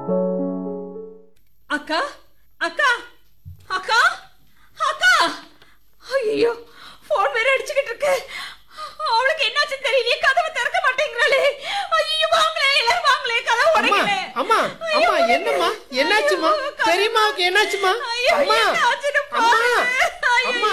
அக்கா அக்கா அக்கா அக்கா, ஐயோ போன் வேற அடிச்சுக்கிட்டு இருக்கு. அவளுக்கு என்னாச்சு தெரியலையே, கதவை திறக்க மாட்டேங்கிறாளே. ஐயோ வாங்களே, எல்லாரும் வாங்களே, கதவை உடைங்களே. அம்மா அம்மா என்னம்மா, என்னாச்சுமா? தெரியுமாவுக்கு என்னாச்சுமா? அம்மா அம்மா அம்மா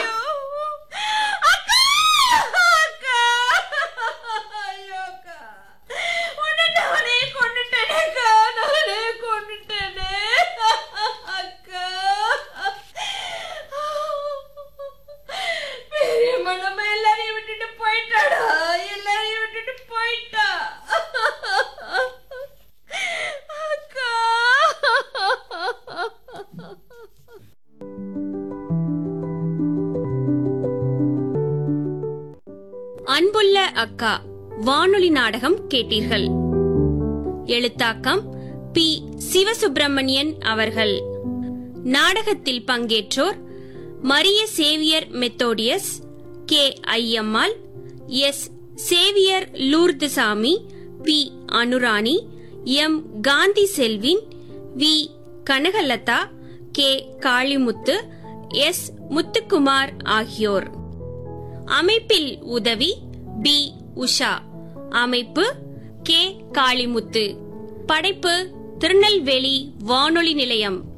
அன்புள்ள அக்கா வானொலி நாடகம் கேட்டீர்கள். எழுத்தாக்கம் பி. சிவசுப்பிரமணியன் அவர்கள். நாடகத்தில் பங்கேற்றோர் Maria Xavier Methodius, K. Ayyammal, S. Xavier Lourdusamy, B. Anurani, M. Gandhi Selvin, we. Kanakalatha, K. Kalimuthu, S. Muthukumar ஆகியோர். அமைப்பில் உதவி பி. உஷா. அமைப்பு கே. காளிமுத்து. படைப்பு திருநெல்வேலி வானொலி நிலையம்.